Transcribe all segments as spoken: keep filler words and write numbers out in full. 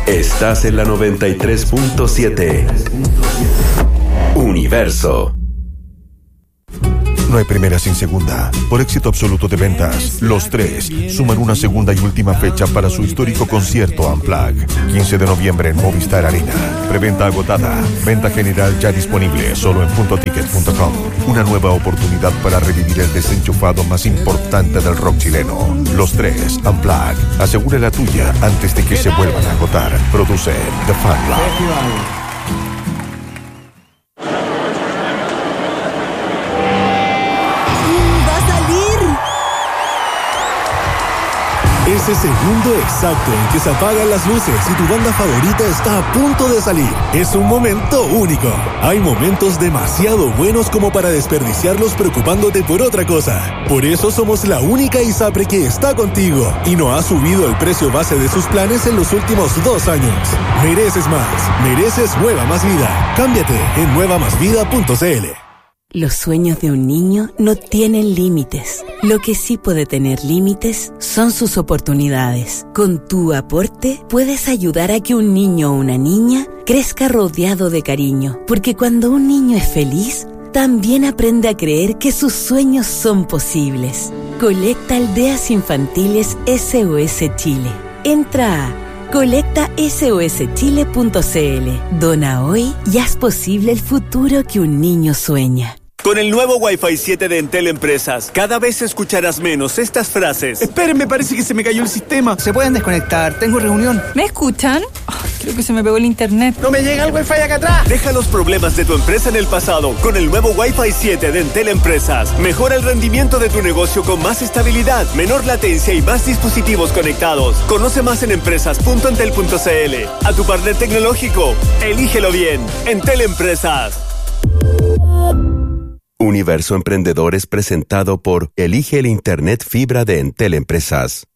Estás en la noventa y tres punto siete. Universo. No hay primera sin segunda. Por éxito absoluto de ventas, Los Tres suman una segunda y última fecha para su histórico concierto Unplugged. quince de noviembre en Movistar Arena. Preventa agotada. Venta general ya disponible solo en punto ticket punto com. Una nueva oportunidad para revivir el desenchufado más importante del rock chileno. Los Tres Unplugged. Asegura la tuya antes de que se vuelvan a agotar. Produce The Fan Club. Ese segundo exacto en que se apagan las luces y tu banda favorita está a punto de salir. Es un momento único. Hay momentos demasiado buenos como para desperdiciarlos preocupándote por otra cosa. Por eso somos la única ISAPRE que está contigo y no ha subido el precio base de sus planes en los últimos dos años. Mereces más. Mereces Nueva Más Vida. Cámbiate en nueva más vida punto c l. Los sueños de un niño no tienen límites. Lo que sí puede tener límites son sus oportunidades. Con tu aporte puedes ayudar a que un niño o una niña crezca rodeado de cariño. Porque cuando un niño es feliz, también aprende a creer que sus sueños son posibles. Colecta Aldeas Infantiles S O S Chile. Entra a colecta s o s chile punto c l. Dona hoy y haz posible el futuro que un niño sueña. Con el nuevo Wi-Fi siete de Entel Empresas, cada vez escucharás menos estas frases. Esperen, parece que se me cayó el sistema. Se pueden desconectar, tengo reunión. ¿Me escuchan? Oh, creo que se me pegó el internet. ¡No me llega el Wi-Fi acá atrás! Deja los problemas de tu empresa en el pasado con el nuevo Wi-Fi siete de Entel Empresas. Mejora el rendimiento de tu negocio con más estabilidad, menor latencia y más dispositivos conectados. Conoce más en empresas punto entel punto c l. A tu partner tecnológico, elígelo bien. Entel Empresas. Universo Emprendedor es presentado por Elige el Internet Fibra de Entel Empresas.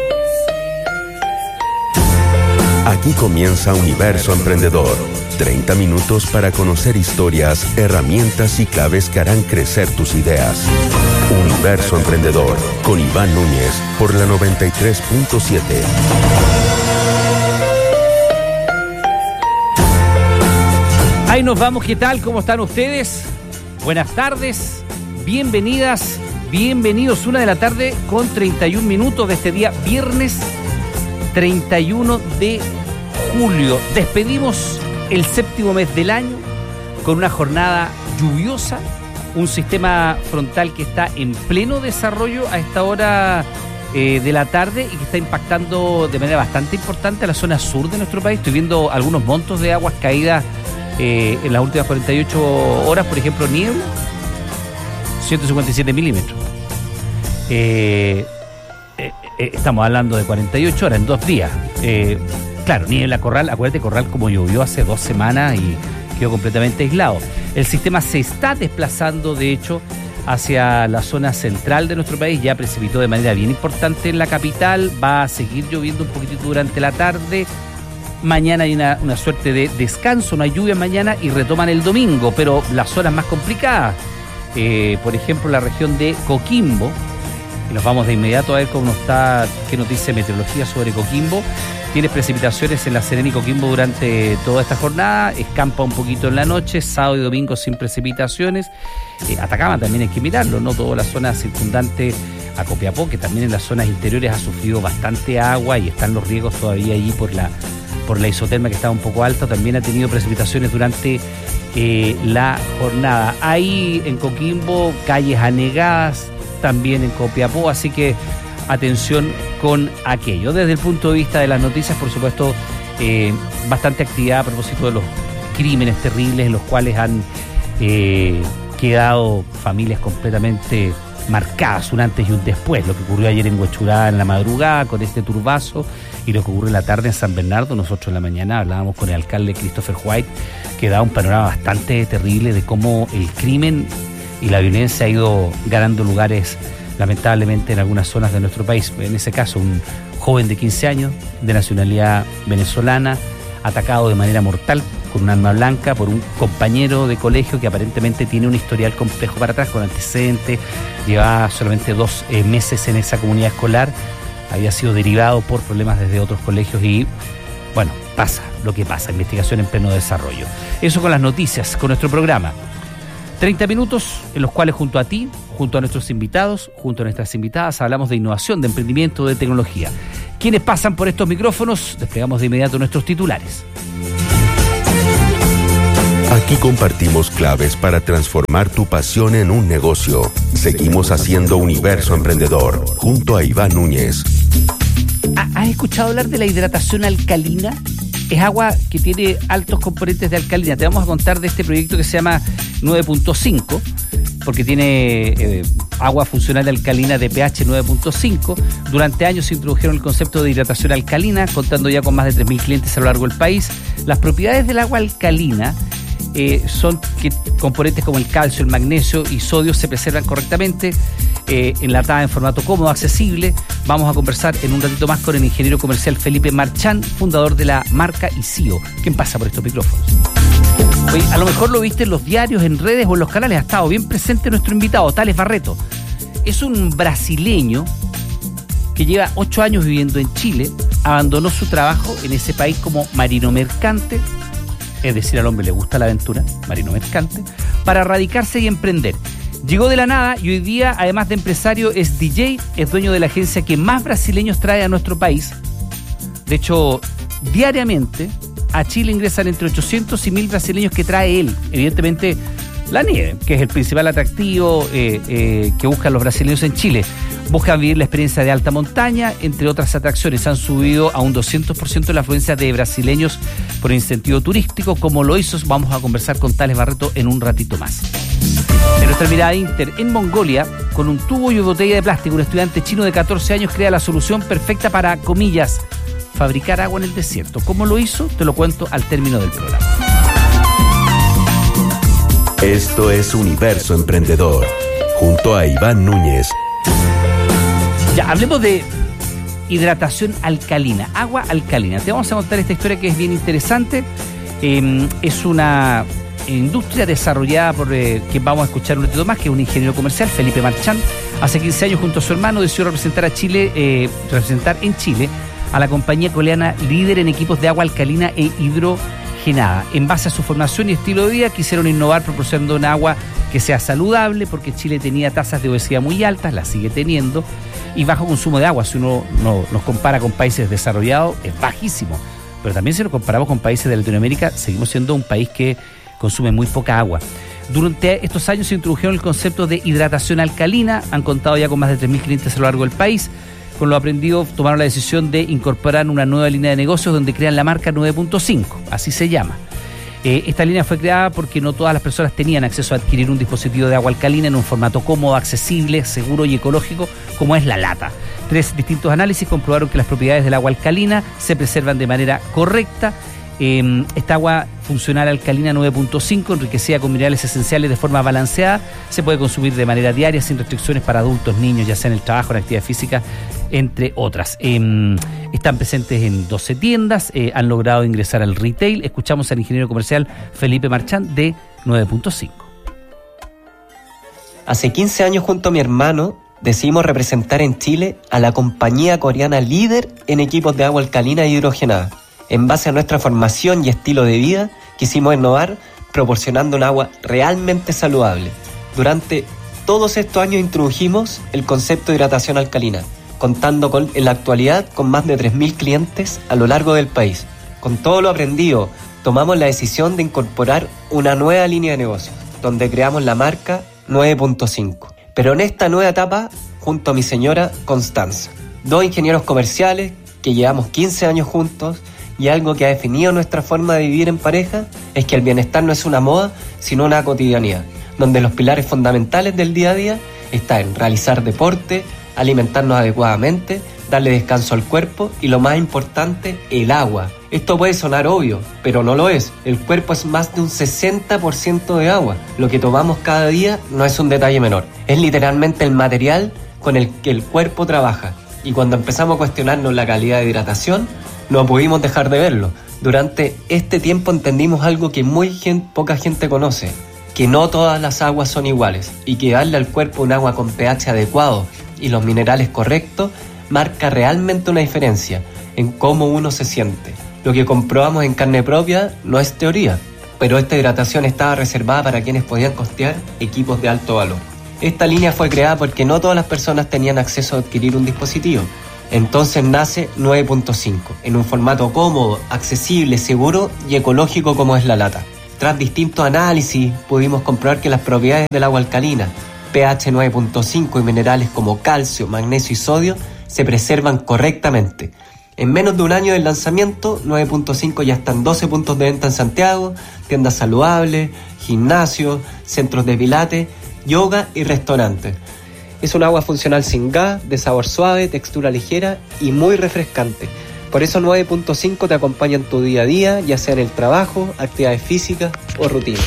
Aquí comienza Universo Emprendedor. treinta minutos para conocer historias, herramientas y claves que harán crecer tus ideas. Universo Emprendedor con Iván Núñez por la noventa y tres punto siete. Ahí nos vamos, ¿qué tal? ¿Cómo están ustedes? Buenas tardes, bienvenidas, bienvenidos. Una de la tarde con treinta y un minutos de este día, viernes treinta y uno de julio. Despedimos el séptimo mes del año con una jornada lluviosa, un sistema frontal que está en pleno desarrollo a esta hora eh, de la tarde y que está impactando de manera bastante importante a la zona sur de nuestro país. Estoy viendo algunos montos de aguas caídas Eh, en las últimas cuarenta y ocho horas, por ejemplo, niebla, ciento cincuenta y siete milímetros. Eh, eh, eh, estamos hablando de cuarenta y ocho horas en dos días. Eh, claro, niebla, Corral, acuérdate, Corral como llovió hace dos semanas y quedó completamente aislado. El sistema se está desplazando, de hecho, hacia la zona central de nuestro país. Ya precipitó de manera bien importante en la capital, va a seguir lloviendo un poquitito durante la tarde. Mañana hay una, una suerte de descanso, no hay lluvia mañana y retoman el domingo, pero las zonas más complicadas, eh, por ejemplo la región de Coquimbo, y nos vamos de inmediato a ver cómo está, qué nos dice meteorología sobre Coquimbo. Tienes precipitaciones en La Serena y Coquimbo durante toda esta jornada, escampa un poquito en la noche, sábado y domingo sin precipitaciones. eh, Atacama también hay que mirarlo, ¿no? Toda la zona circundante a Copiapó, que también en las zonas interiores ha sufrido bastante agua y están los riesgos todavía allí por la por la isoterma que estaba un poco alta. También ha tenido precipitaciones durante eh, la jornada. Hay en Coquimbo calles anegadas, también en Copiapó, así que atención con aquello. Desde el punto de vista de las noticias, por supuesto, eh, bastante actividad a propósito de los crímenes terribles en los cuales han eh, quedado familias completamente marcadas, un antes y un después. Lo que ocurrió ayer en Huechurá en la madrugada con este turbazo y lo que ocurre en la tarde en San Bernardo. Nosotros en la mañana hablábamos con el alcalde Christopher White, que da un panorama bastante terrible de cómo el crimen y la violencia ha ido ganando lugares lamentablemente en algunas zonas de nuestro país. En ese caso, un joven de quince años de nacionalidad venezolana atacado de manera mortal con un arma blanca por un compañero de colegio que aparentemente tiene un historial complejo para atrás, con antecedentes, llevaba solamente dos eh, meses en esa comunidad escolar, había sido derivado por problemas desde otros colegios y, bueno, pasa lo que pasa, investigación en pleno desarrollo. Eso con las noticias, con nuestro programa. treinta minutos en los cuales junto a ti, junto a nuestros invitados, junto a nuestras invitadas, hablamos de innovación, de emprendimiento, de tecnología. Quienes pasan por estos micrófonos, desplegamos de inmediato nuestros titulares. Aquí compartimos claves para transformar tu pasión en un negocio. Seguimos haciendo Universo Emprendedor, junto a Iván Núñez. ¿Has escuchado hablar de la hidratación alcalina? Es agua que tiene altos componentes de alcalina. Te vamos a contar de este proyecto que se llama nueve punto cinco, porque tiene eh, agua funcional alcalina de pH nueve punto cinco. Durante años se introdujeron el concepto de hidratación alcalina, contando ya con más de tres mil clientes a lo largo del país. Las propiedades del agua alcalina eh, son que componentes como el calcio, el magnesio y sodio se preservan correctamente, eh, enlatada en formato cómodo, accesible. Vamos a conversar en un ratito más con el ingeniero comercial Felipe Marchán, fundador de la marca Isío. ¿Quién pasa por estos micrófonos? Oye, a lo mejor lo viste en los diarios, en redes o en los canales. Ha estado bien presente nuestro invitado, Thales Barreto. Es un brasileño que lleva ocho años viviendo en Chile. Abandonó su trabajo en ese país como marino mercante, es decir, al hombre le gusta la aventura, marino mercante, para radicarse y emprender. Llegó de la nada y hoy día, además de empresario, es D J, es dueño de la agencia que más brasileños trae a nuestro país. De hecho, diariamente a Chile ingresan entre ochocientos y mil brasileños que trae él. Evidentemente, la nieve, que es el principal atractivo eh, eh, que buscan los brasileños en Chile. Buscan vivir la experiencia de alta montaña, entre otras atracciones. Han subido a un doscientos por ciento la afluencia de brasileños por incentivo turístico. Como lo hizo, vamos a conversar con Thales Barreto en un ratito más. En nuestra mirada Inter, en Mongolia, con un tubo y botella de plástico, un estudiante chino de catorce años crea la solución perfecta para, comillas, fabricar agua en el desierto. ¿Cómo lo hizo? Te lo cuento al término del programa. Esto es Universo Emprendedor, junto a Iván Núñez. Ya, hablemos de hidratación alcalina, agua alcalina. Te vamos a contar esta historia que es bien interesante. Eh, es una industria desarrollada por eh, quien vamos a escuchar un ratito más, que es un ingeniero comercial, Felipe Marchán. Hace quince años, junto a su hermano, decidió representar a Chile, eh, representar en Chile a la compañía coreana líder en equipos de agua alcalina e hidrogenada. En base a su formación y estilo de vida, quisieron innovar proporcionando un agua que sea saludable, porque Chile tenía tasas de obesidad muy altas, las sigue teniendo, y bajo consumo de agua. Si uno no, nos compara con países desarrollados, es bajísimo. Pero también si nos comparamos con países de Latinoamérica, seguimos siendo un país que consume muy poca agua. Durante estos años se introdujeron el concepto de hidratación alcalina, han contado ya con más de tres mil clientes a lo largo del país. Con lo aprendido, tomaron la decisión de incorporar una nueva línea de negocios donde crean la marca nueve punto cinco, así se llama. Eh, esta línea fue creada porque no todas las personas tenían acceso a adquirir un dispositivo de agua alcalina en un formato cómodo, accesible, seguro y ecológico, como es la lata. Tres distintos análisis comprobaron que las propiedades del agua alcalina se preservan de manera correcta. Eh, esta agua funcional alcalina nueve punto cinco, enriquecida con minerales esenciales de forma balanceada, se puede consumir de manera diaria sin restricciones para adultos, niños, ya sea en el trabajo, en actividad física, entre otras. Eh, están presentes en doce tiendas, eh, han logrado ingresar al retail. Escuchamos al ingeniero comercial Felipe Marchán de nueve punto cinco. Hace quince años, junto a mi hermano, decidimos representar en Chile a la compañía coreana líder en equipos de agua alcalina e hidrogenada. En base a nuestra formación y estilo de vida, quisimos innovar proporcionando un agua realmente saludable. Durante todos estos años introdujimos el concepto de hidratación alcalina, contando con, en la actualidad con más de tres mil clientes a lo largo del país. Con todo lo aprendido, tomamos la decisión de incorporar una nueva línea de negocios, donde creamos la marca nueve punto cinco. Pero en esta nueva etapa, junto a mi señora Constanza, dos ingenieros comerciales que llevamos quince años juntos. Y algo que ha definido nuestra forma de vivir en pareja es que el bienestar no es una moda, sino una cotidianidad, donde los pilares fundamentales del día a día están en realizar deporte, alimentarnos adecuadamente, darle descanso al cuerpo y, lo más importante, el agua. Esto puede sonar obvio, pero no lo es. El cuerpo es más de un sesenta por ciento de agua. Lo que tomamos cada día no es un detalle menor. Es literalmente el material con el que el cuerpo trabaja. Y cuando empezamos a cuestionarnos la calidad de hidratación, no pudimos dejar de verlo. Durante este tiempo entendimos algo que muy gente, poca gente conoce, que no todas las aguas son iguales y que darle al cuerpo un agua con pH adecuado y los minerales correctos marca realmente una diferencia en cómo uno se siente. Lo que comprobamos en carne propia no es teoría, pero esta hidratación estaba reservada para quienes podían costear equipos de alto valor. Esta línea fue creada porque no todas las personas tenían acceso a adquirir un dispositivo. Entonces nace nueve punto cinco, en un formato cómodo, accesible, seguro y ecológico como es la lata. Tras distintos análisis, pudimos comprobar que las propiedades del agua alcalina, pH nueve punto cinco y minerales como calcio, magnesio y sodio, se preservan correctamente. En menos de un año del lanzamiento, nueve punto cinco ya está en doce puntos de venta en Santiago, tiendas saludables, gimnasios, centros de pilates, yoga y restaurantes. Es un agua funcional sin gas, de sabor suave, textura ligera y muy refrescante. Por eso nueve punto cinco te acompaña en tu día a día, ya sea en el trabajo, actividades físicas o rutinas.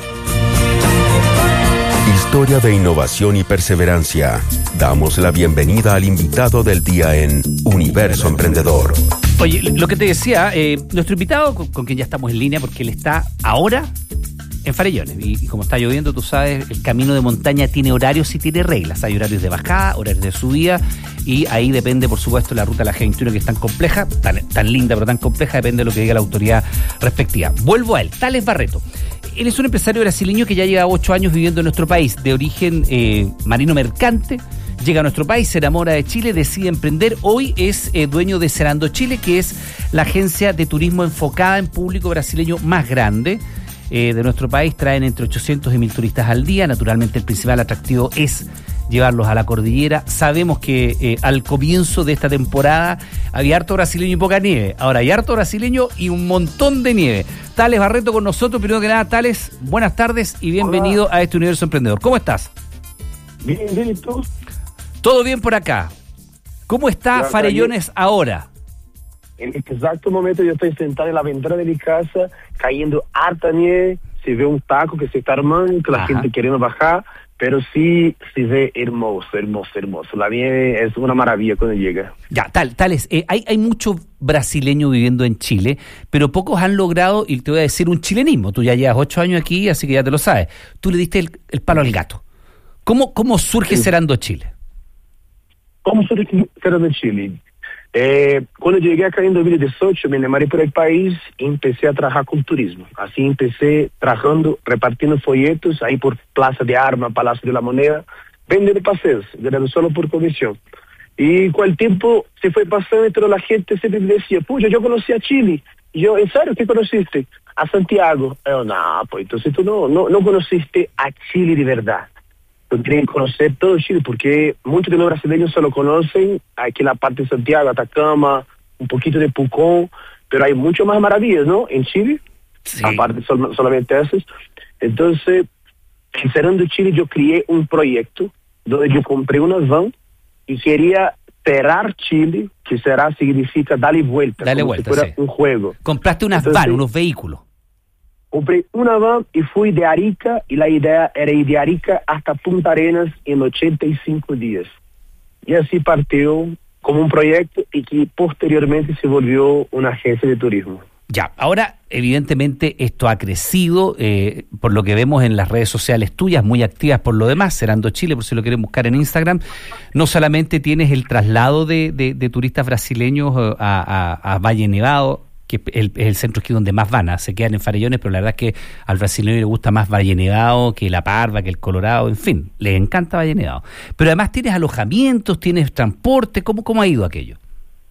Historia de innovación y perseverancia. Damos la bienvenida al invitado del día en Universo Emprendedor. Oye, lo que te decía, eh, nuestro invitado, con, con quien ya estamos en línea, porque él está ahora en Farellones, y, y como está lloviendo, tú sabes, el camino de montaña tiene horarios y tiene reglas. Hay horarios de bajada, horarios de subida, y ahí depende, por supuesto, la ruta de la G veintiuno, que es tan compleja, tan, tan linda, pero tan compleja, depende de lo que diga la autoridad respectiva. Vuelvo a él, Thales Barreto. Él es un empresario brasileño que ya lleva ocho años viviendo en nuestro país, de origen eh, marino mercante. Llega a nuestro país, se enamora de Chile, decide emprender. Hoy es eh, dueño de Serando Chile, que es la agencia de turismo enfocada en público brasileño más grande eh, de nuestro país. Traen entre ochocientos y mil turistas al día. Naturalmente el principal atractivo es llevarlos a la cordillera. Sabemos que eh, al comienzo de esta temporada había harto brasileño y poca nieve. Ahora hay harto brasileño y un montón de nieve. Thales Barreto con nosotros. Primero que nada, Thales, buenas tardes y bienvenido Hola. a este Universo Emprendedor. ¿Cómo estás? Bien, bien, ¿y tú? Todo bien por acá. ¿Cómo está Claro, Farellones ahora? En este exacto momento yo estoy sentado en la ventana de mi casa, cayendo harta nieve, se ve un taco que se está armando, que la Ajá. gente queriendo bajar, pero sí se ve hermoso, hermoso, hermoso. La nieve es una maravilla cuando llega. Ya, tal, Thales, eh, hay, hay muchos brasileños viviendo en Chile, pero pocos han logrado, y te voy a decir, un chilenismo. Tú ya llevas ocho años aquí, así que ya te lo sabes. Tú le diste el, el palo al gato. ¿Cómo, cómo surge Sí. Serando Chile? ¿Cómo soy de Chile? Eh, cuando llegué acá en dos mil dieciocho, me enamoré por el país y empecé a trabajar con turismo. Así empecé trabajando, repartiendo folletos ahí por Plaza de Armas, Palacio de la Moneda, vendiendo paseos, ganando solo por comisión. Y con el tiempo se fue pasando y toda la gente siempre me decía, pucha, yo conocí a Chile. Y yo, ¿en serio qué conociste? A Santiago. Yo, no, pues entonces tú no, no, no conociste a Chile de verdad. Tú tienes que conocer todo Chile, porque muchos de los brasileños solo conocen aquí la parte de Santiago, Atacama, un poquito de Pucón, pero hay mucho más maravillas, ¿no? En Chile, Sí. aparte sol, solamente esas. Entonces, en Serando Chile yo creé un proyecto donde yo compré una van y quería cerrar Chile, que será significa darle vuelta, Dale como vuelta, si fuera sí. un juego. Compraste unas Entonces, van, unos vehículos. Compré una van y fui de Arica, y la idea era ir de Arica hasta Punta Arenas en ochenta y cinco días. Y así partió como un proyecto y que posteriormente se volvió una agencia de turismo. Ya, ahora evidentemente esto ha crecido, eh, por lo que vemos en las redes sociales tuyas, muy activas por lo demás, Serando Chile, por si lo quieren buscar en Instagram. No solamente tienes el traslado de, de, de turistas brasileños a, a, a Valle Nevado, que es el, el centro esquí donde más van, ¿eh? Se quedan en Farellones, pero la verdad es que al brasileño le gusta más Valle Nevado que La Parva, que el Colorado, en fin, les encanta Valle Nevado. Pero además tienes alojamientos, tienes transporte, ¿cómo, cómo ha ido aquello?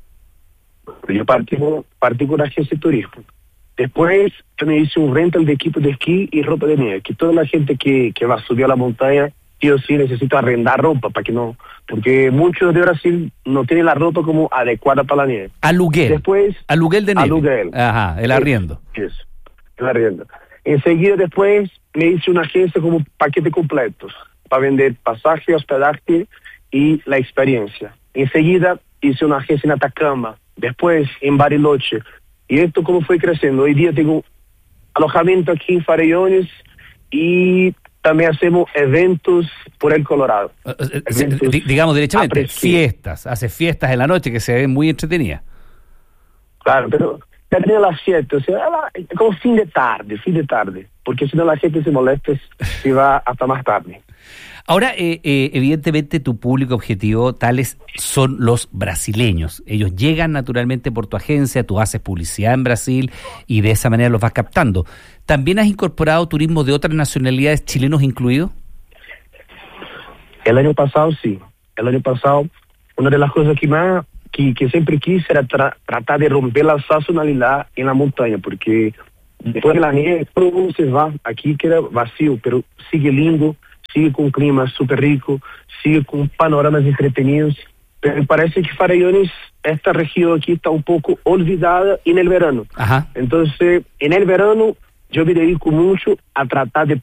Yo partí, partí con una agencia de turismo. Después yo me hice un rental de equipo de esquí y ropa de nieve, que toda la gente que, que va a subir a la montaña, sí o sí necesita arrendar ropa, para que no, porque muchos de Brasil no tienen la ropa como adecuada para la nieve. Aluguel. Después, Aluguel de nieve. Aluguel. Ajá, el arriendo. Eso, el arriendo. Enseguida después me hice una agencia como paquete completos, para vender pasaje, hospedaje y la experiencia. Enseguida hice una agencia en Atacama, después en Bariloche. Y esto como fue creciendo. Hoy día tengo alojamiento aquí en Farellones y también hacemos eventos por el Colorado. Eventos D- digamos derechamente, fiestas. Hace fiestas en la noche que se ven muy entretenidas. Claro, pero termina las siete, o sea, como fin de tarde, fin de tarde. Porque si no la gente se molesta, se va hasta más tarde. Ahora, eh, eh, evidentemente tu público objetivo tales son los brasileños. Ellos llegan naturalmente por tu agencia, tú haces publicidad en Brasil y de esa manera los vas captando. ¿También has incorporado turismo de otras nacionalidades, chilenos incluidos? El año pasado sí. El año pasado, una de las cosas que más que, que siempre quise era tra tratar de romper la sazonalidad en la montaña, porque después de la nieve todo el mundo se va. Aquí queda vacío, pero sigue lindo, sigue con clima súper rico, sigue con panoramas entretenidos. Pero me parece que Farellones, esta región aquí está un poco olvidada en el verano. Ajá. Entonces, en el verano yo me dedico mucho a tratar de